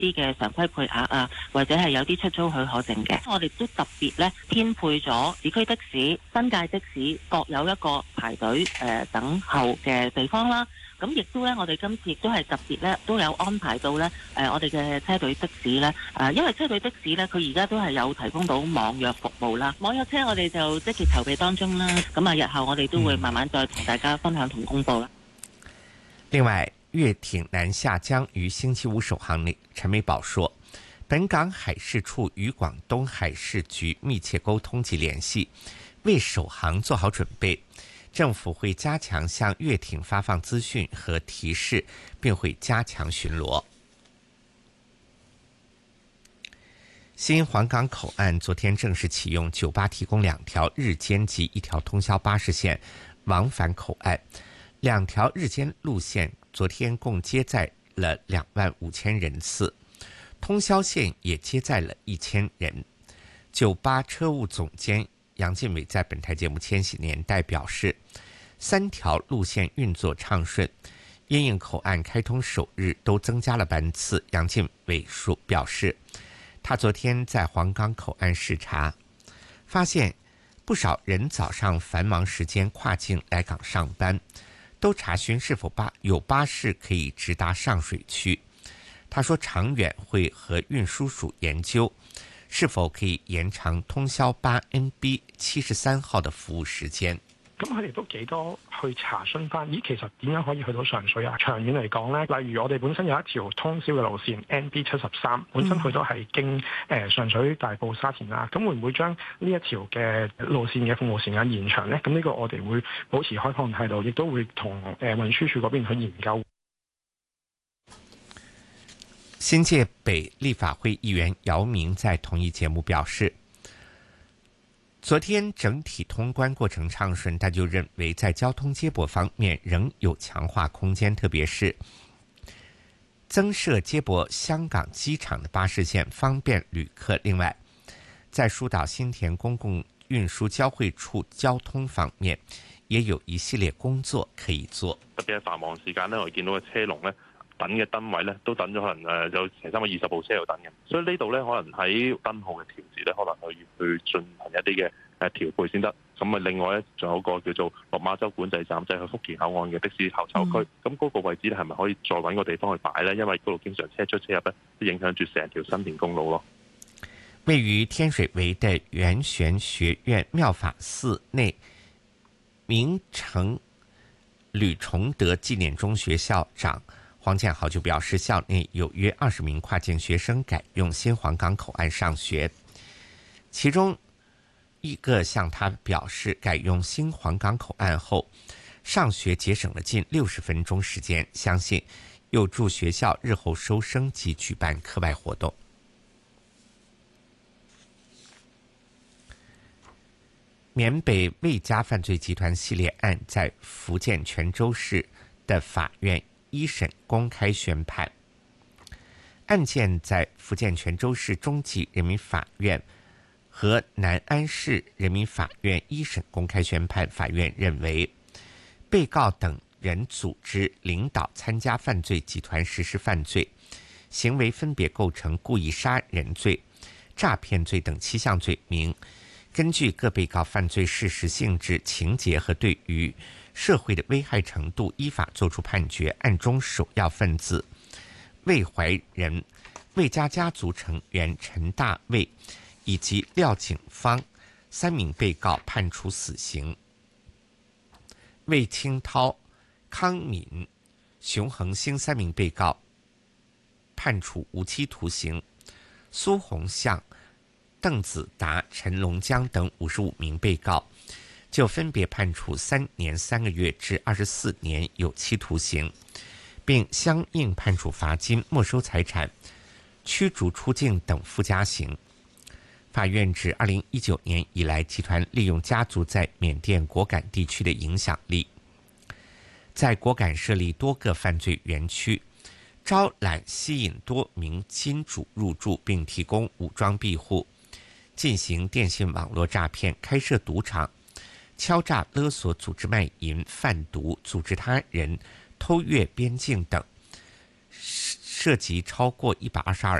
啲嘅常規配額啊，或者係有啲出租許可證嘅。我哋都特別咧編配咗市區的士、新界的士各有一個排隊等候嘅地方啦。咁亦都咧，我哋今次亦都係特別咧，都有安排到咧我哋嘅車隊的士咧因為車隊的士咧，佢而家都係有提供到網約服務啦。網約車我哋就積極籌備當中啦。咁啊，日後我哋都會慢慢再同大家分享同公佈啦。 另外，粵艇南下將於星期五首航。陳美寶說，本港海事處與廣東海事局密切溝通及聯繫，為首航做好準備。政府會加強向粵艇發放資訊和提示，並會加強巡邏。新皇崗口岸昨天正式啟用，九巴提供2條日間及1條通宵巴士線往返口岸，2條日間路線昨天共接載了25000人次，通宵線也接載了1000人。九巴車務總監楊進偉在本台節目《千禧年代》表示，3條路線運作暢順，因應口岸開通首日都增加了班次。楊進偉表示，他昨天在皇崗口岸視察，發現不少人早上繁忙時間跨境來港上班，都查詢是否有巴士可以直達上水區。他說長遠會和運輸署研究是否可以延長通宵巴 NB73 號的服務時間。 咁佢哋都幾多去查詢翻，咦，其實點樣可以去到上水啊？長遠嚟講呢，例如我哋本身有一條通宵嘅路線 NB73，本身佢都係經上水、大埔、沙田啦。咁會唔會將呢一條嘅路線嘅服務時間延長呢？咁呢個我哋會保持開放態度，亦都會同運輸署嗰邊去研究。 新界北立法會議員姚明在同一節目表示，昨天整體通關過程暢順，但就認為在交通接駁方面仍有強化空間，特別是增設接駁香港機場的巴士線，方便旅客。另外，在疏導新田公共運輸交匯處交通方面，也有一系列工作可以做。 特別係繁忙時間呢，我見到嘅車龍呢，等嘅燈位咧都等咗可能有成320部車喺度等嘅，所以呢度咧可能喺燈號嘅調節咧，可能佢要去進行一啲嘅調配先得。咁啊，另外咧仲有個叫做落馬洲管制站，就係去福田口岸嘅的士候籌區。咁嗰個位置咧係咪可以再揾個地方去擺咧？因為嗰度經常車出車入咧，都影響住成條新田公路咯。 位於天水圍的元玄學院妙法寺內明誠呂崇德紀念中學校長黃建豪就表示，校內有約20名跨境學生改用新皇崗口岸上學，其中一個向他表示，改用新皇崗口岸後上學節省了近60分鐘時間，相信有助學校日後收生及舉辦課外活動。缅北魏家犯罪集團系列案在福建泉州市的法院一審公開宣判，案件在福建泉州市中級人民法院和南安市人民法院一審公開宣判。法院認為，被告等人組織領導參加犯罪集團實施犯罪行為，分別構成故意殺人罪、詐騙罪等7項罪名。根據各被告犯罪事實性質、情節和對於社會的危害程度，依法作出判決。案中首要分子魏懷仁、魏家家族成員陳大衛以及廖景芳3名被告判處死刑。魏清濤、康敏、熊恒星3名被告判處無期徒刑。蘇洪相、鄧子達、陳龍江等55名被告就分別判處3年3個月至24年有期徒刑，並相應判處罰金、沒收財產、驅逐出境等附加刑。法院指2019年以來，集團利用家族在緬甸果敢地區的影響力，在果敢設立多個犯罪園區，招攬吸引多名金主入駐，並提供武裝庇護，進行電信網絡詐騙、開設賭場、敲詐勒索、組織賣淫、販毒、組織他人偷越邊境等， 涉及超过122